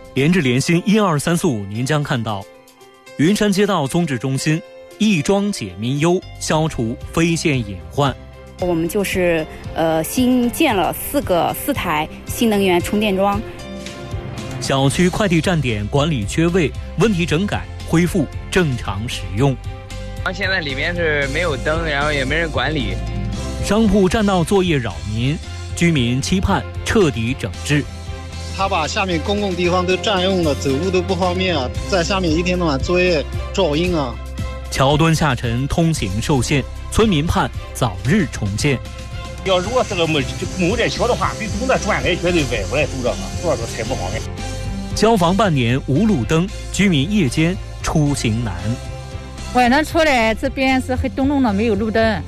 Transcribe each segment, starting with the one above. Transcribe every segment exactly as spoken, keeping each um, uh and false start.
连日连新一二三四五，您将看到云山街道综治中心亦庄解民忧，消除非线隐患。 我们就是呃新建了四个四台新能源充电桩。 小区快递站点管理缺位，问题整改，恢复正常使用。 现在里面是没有灯，然后也没人管理。 商铺占道作业扰民，居民期盼彻底整治。 他把下面公共地方都占用了，走路都不方便啊，在下面一天到晚作业噪音啊。 桥墩下沉，通行受限，村民盼早日重建。 要如果这个木木这桥的话，比总的转来绝对歪过来走这个，多少都太不方便。 消防半年无路灯，居民夜间出行难。 晚上出来这边是黑洞洞的，没有路灯。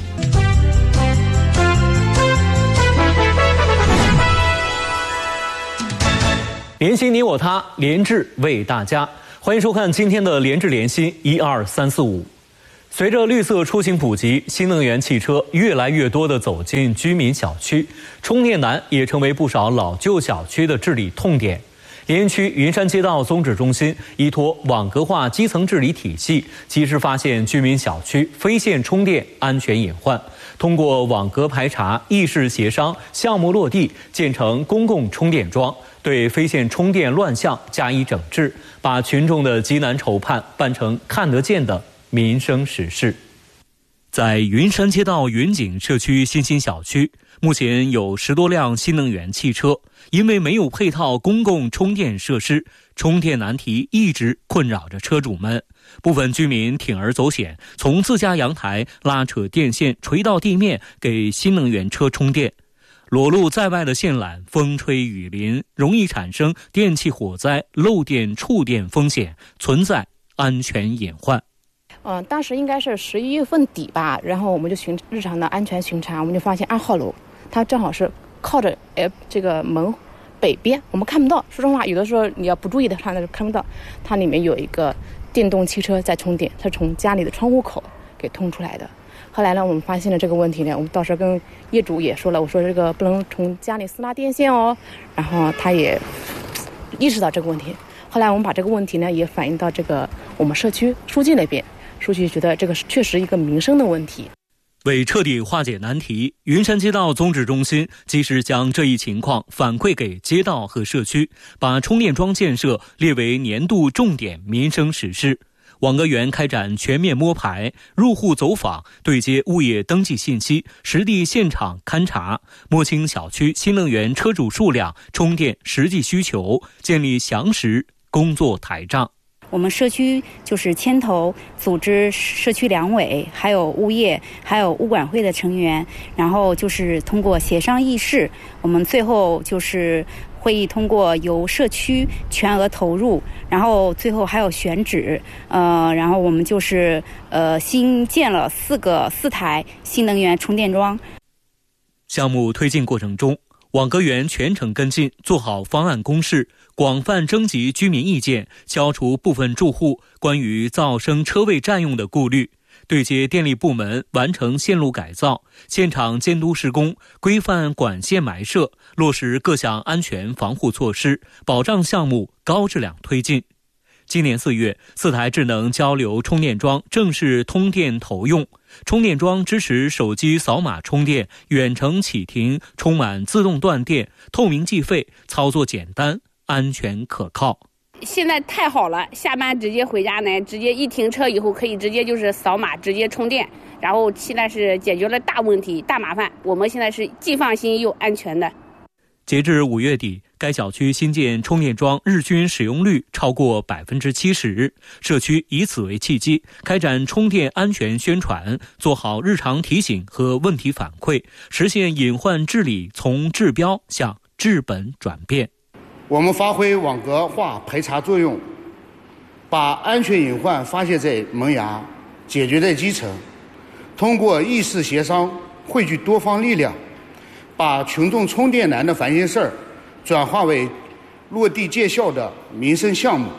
联系你我他，联智为大家。欢迎收看今天的联智联新一二三四五。随着绿色出行普及，新能源汽车越来越多地走进居民小区，充电难也成为不少老旧小区的治理痛点。连云区云山街道综治中心依托网格化基层治理体系，及时发现居民小区非线充电安全隐患，通过网格排查、议事协商、项目落地，建成公共充电桩，对非线充电乱象加以整治，把群众的急难愁盼办成看得见的民生实事。在云山街道云景社区新兴小区，目前有十多辆新能源汽车，因为没有配套公共充电设施，充电难题一直困扰着车主们。部分居民铤而走险，从自家阳台拉扯电线垂到地面，给新能源车充电。裸露在外的线缆，风吹雨淋，容易产生电气火灾、漏电触电风险，存在安全隐患。 嗯、呃，当时应该是十一月份底吧，然后我们就巡日常的安全巡查，我们就发现二号楼它正好是靠着哎这个门北边，我们看不到。说实话，有的时候你要不注意的话，那就看不到。它里面有一个电动汽车在充电，它从家里的窗户口给通出来的。后来呢，我们发现了这个问题呢，我们到时候跟业主也说了，我说这个不能从家里私拉电线哦，然后他也意识到这个问题。后来我们把这个问题呢也反映到这个我们社区书记那边。书记觉得这个确实一个民生的问题。 为彻底化解难题，云山街道综治中心及时将这一情况反馈给街道和社区，把充电桩建设列为年度重点民生实事。网格员开展全面摸排、入户走访，对接物业登记信息，实地现场勘查，摸清小区新能源车主数量、充电实际需求，建立详实工作台账。 我们社区就是牵头组织社区两委，还有物业，还有物管会的成员，然后就是通过协商议事，我们最后就是会议通过由社区全额投入，然后最后还有选址，呃，然后我们就是呃新建了四个四台新能源充电桩。 项目推进过程中，网格员全程跟进，做好方案公示，广泛征集居民意见，消除部分住户关于噪声车位占用的顾虑，对接电力部门完成线路改造，现场监督施工，规范管线埋设，落实各项安全防护措施，保障项目高质量推进。今年四月，四台智能交流充电桩正式通电投用。充电桩支持手机扫码充电、远程启停、充满自动断电，透明计费，操作简单，安全可靠。 现在太好了，下班直接回家呢，直接一停车以后可以直接就是扫码直接充电，然后现在是解决了大问题、大麻烦，我们现在是既放心又安全的。 截至五月底，该小区新建充电桩日均使用率超过百分之七十，社区以此为契机，开展充电安全宣传，做好日常提醒和问题反馈，实现隐患治理从治标向治本转变。 我们发挥网格化排查作用，把安全隐患发现在萌芽，解决在基层，通过议事协商，汇聚多方力量，把群众充电难的烦心事儿转化为落地见效的民生项目。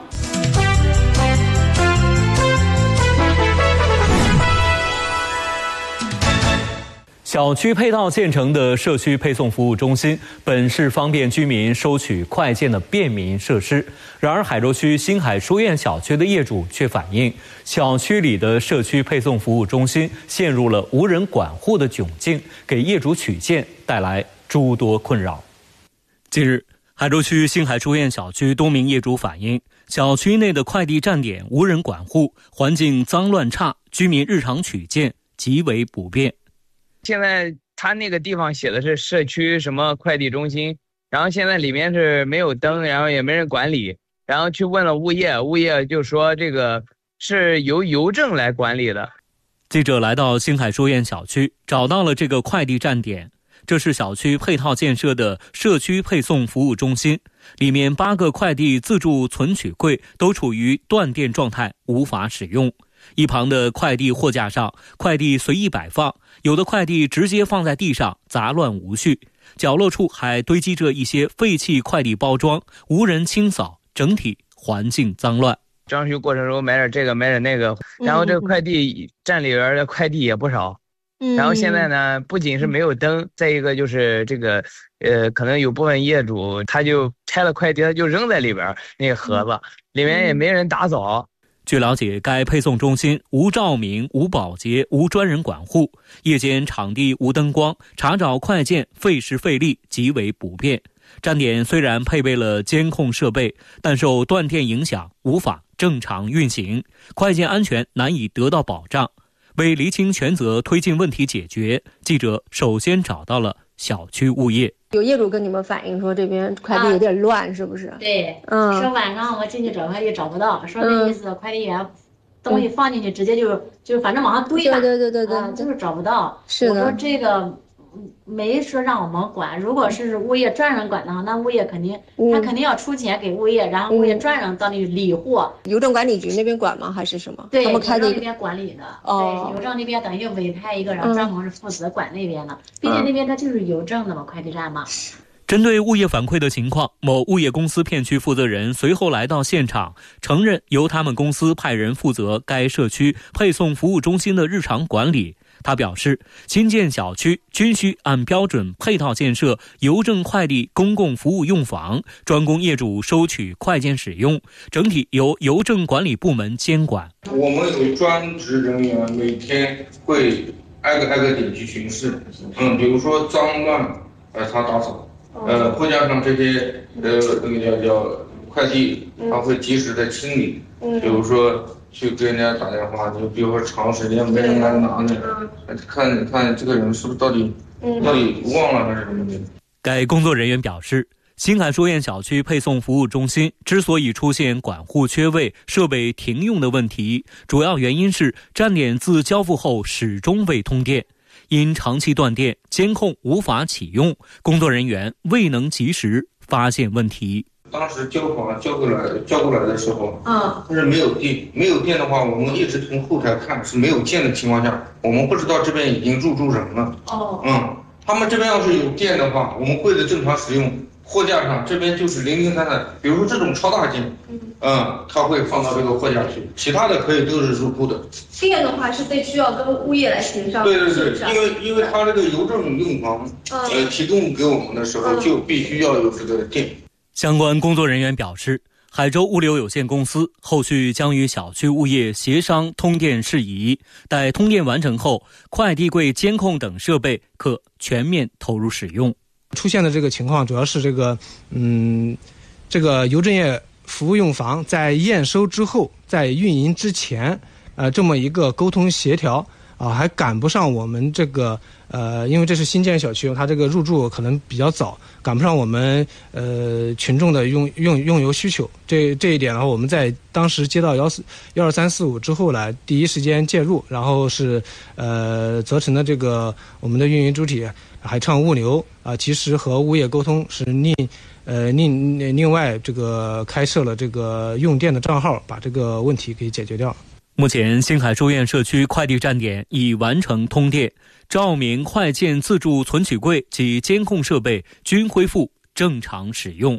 小区配套建成的社区配送服务中心本是方便居民收取快件的便民设施，然而海州区新海书院小区的业主却反映，小区里的社区配送服务中心陷入了无人管护的窘境，给业主取件带来诸多困扰。近日，海州区新海书院小区多名业主反映，小区内的快递站点无人管护，环境脏乱差，居民日常取件极为不便。 现在他那个地方写的是社区什么快递中心，然后现在里面是没有灯，然后也没人管理，然后去问了物业，物业就说这个是由邮政来管理的。 记者来到新海书院小区，找到了这个快递站点，这是小区配套建设的社区配送服务中心，里面八个快递自助存取柜都处于断电状态，无法使用。一旁的快递货架上，快递随意摆放，有的快递直接放在地上，杂乱无序，角落处还堆积着一些废弃快递包装，无人清扫，整体环境脏乱。 装修过程中买点这个买点那个，然后这个快递站里边的快递也不少。嗯、然后现在呢，不仅是没有灯，再一个就是这个，呃，可能有部分业主他就拆了快递，他就扔在里边那个盒子，里面也没人打扫。 据了解，该配送中心无照明、无保洁、无专人管护，夜间场地无灯光，查找快件费时费力，极为不便。站点虽然配备了监控设备，但受断电影响，无法正常运行，快件安全难以得到保障。为厘清全责、推进问题解决，记者首先找到了小区物业。 有业主跟你们反映说这边快递有点乱、啊、是不是？ 对，嗯，说晚上我进去找快递找不到，说那意思、嗯、快递员东西放进去直接就、嗯、就反正往上堆吧， 对对对对对、 嗯，就是找不到。 是的， 我说这个没说让我们管，如果是物业专人管的话，那物业肯定、嗯、他肯定要出钱给物业，然后物业专人到那里理货。 邮政管理局那边管吗？还是什么？ 对， 他们开的邮政那边管理的。哦，对，邮政那边等于委派一个人专门是负责管那边的，毕竟那边它就是邮政的嘛，快递站嘛。 针对物业反馈的情况，某物业公司片区负责人随后来到现场，承认由他们公司派人负责该社区配送服务中心的日常管理。他表示，新建小区均需按标准配套建设邮政快递公共服务用房，专供业主收取快件使用，整体由邮政管理部门监管。 我们有专职人员每天会挨个挨个点去巡视，嗯，比如说脏乱，呃，他打扫。呃，货架上这些呃那个叫叫快递，他会及时的清理。嗯，比如说去跟人家打电话，就比如说长时间没人来拿那个，看看这个人是不是到底、嗯、到底忘了还是什么的。 该工作人员表示，新海书院小区配送服务中心之所以出现管护缺位、设备停用的问题，主要原因是站点自交付后始终未通电。因长期断电，监控无法启用，工作人员未能及时发现问题。 当时交房交过来交过来的时候，嗯，但是没有电，没有电的话，我们一直从后台看是没有电的情况下，我们不知道这边已经入住人了。哦，嗯，他们这边要是有电的话，我们柜子正常使用。货架上这边就是零零散散，比如说这种超大件，嗯，嗯，它会放到这个货架去，其他的可以都是入库的。 电的话是得需要跟物业来协商。 对对对，因为因为它这个邮政用房，嗯、呃，提供给我们的时候就必须要有这个电。 相关工作人员表示，海州物流有限公司后续将与小区物业协商通电事宜，待通电完成后，快递柜监控等设备可全面投入使用。 出现的这个情况主要是这个，嗯，这个邮政业服务用房在验收之后，在运营之前，呃，这么一个沟通协调啊，还赶不上我们这个，呃，因为这是新建小区，它这个入住可能比较早，赶不上我们呃群众的用用用油需求。这这一点呢，我们在当时接到幺四幺二三四五之后呢，第一时间介入，然后是呃责成的这个我们的运营主体。海畅物流啊，及时和物业沟通，是另呃另另外这个开设了这个用电的账号，把这个问题给解决掉。 目前，新海书院社区快递站点已完成通电，照明、快件自助存取柜及监控设备均恢复正常使用。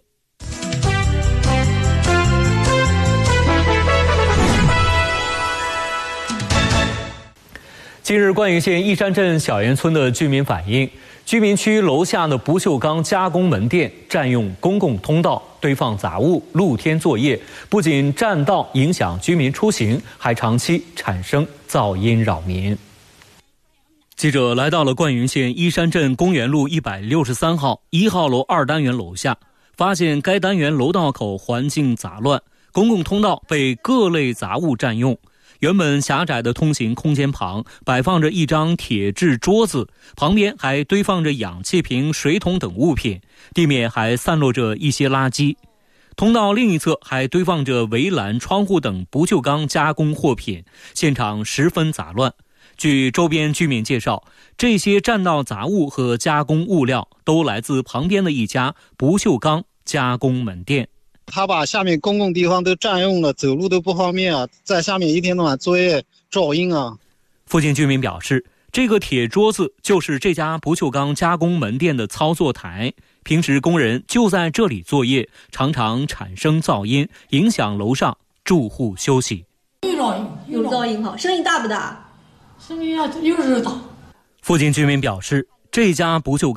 近日，灌云县义山镇小岩村的居民反映，居民区楼下的不锈钢加工门店占用公共通道，堆放杂物，露天作业，不仅占道影响居民出行，还长期产生噪音扰民。记者来到了灌云县义山镇公园路一百六十三号一号楼二单元楼下，发现该单元楼道口环境杂乱，公共通道被各类杂物占用。原本狭窄的通行空间旁摆放着一张铁质桌子，旁边还堆放着氧气瓶、水桶等物品，地面还散落着一些垃圾。通道另一侧还堆放着围栏、窗户等不锈钢加工货品，现场十分杂乱。据周边居民介绍，这些占道杂物和加工物料都来自旁边的一家不锈钢加工门店。 他把下面公共地方都占用了，走路都不方便啊，在下面一天到晚作业，噪音啊。 附近居民表示，这个铁桌子就是这家不锈钢加工门店的操作台，平时工人就在这里作业，常常产生噪音，影响楼上住户休息。 有噪音，有噪音哈，声音大不大？声音啊，有时候大。 附近居民表示，这家不锈钢